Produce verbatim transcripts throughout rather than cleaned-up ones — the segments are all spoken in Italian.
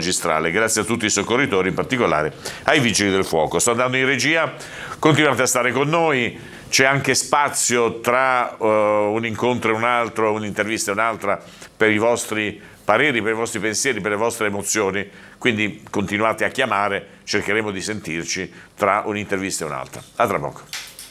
magistrale. Grazie a tutti i soccorritori, in particolare ai vigili del fuoco. Sto andando in regia, continuate a stare con noi, c'è anche spazio tra uh, un incontro e un altro, un'intervista e un'altra per i vostri pareri, per i vostri pensieri, per le vostre emozioni, quindi continuate a chiamare, cercheremo di sentirci tra un'intervista e un'altra. A tra poco.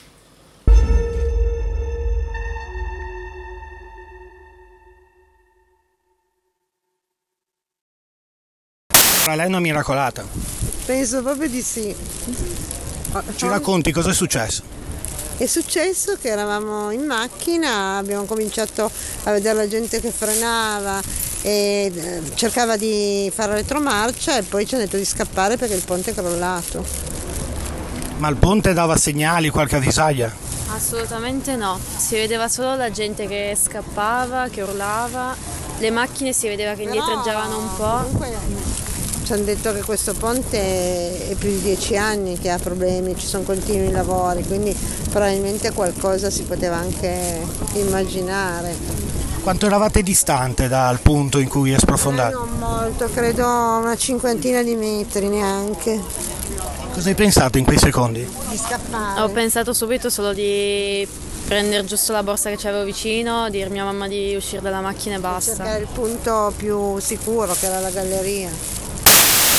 Lei è una miracolata. Penso proprio di sì. Ci racconti cosa è successo? È successo che eravamo in macchina, abbiamo cominciato a vedere la gente che frenava e cercava di fare retromarcia e poi ci hanno detto di scappare perché il ponte è crollato. Ma il ponte dava segnali, qualche avvisaglia? Assolutamente no, si vedeva solo la gente che scappava, che urlava, le macchine si vedeva che indietreggiavano un po'. Comunque, ci hanno detto che questo ponte è più di dieci anni che ha problemi, ci sono continui lavori, quindi probabilmente qualcosa si poteva anche immaginare. Quanto eravate distante dal punto in cui è sprofondato? Eh, non molto, credo una cinquantina di metri neanche. Cosa hai pensato in quei secondi? Di scappare. Ho pensato subito solo di prendere giusto la borsa che c'avevo vicino, dirmi a mamma di uscire dalla macchina e basta. Cercare il punto più sicuro che era la galleria.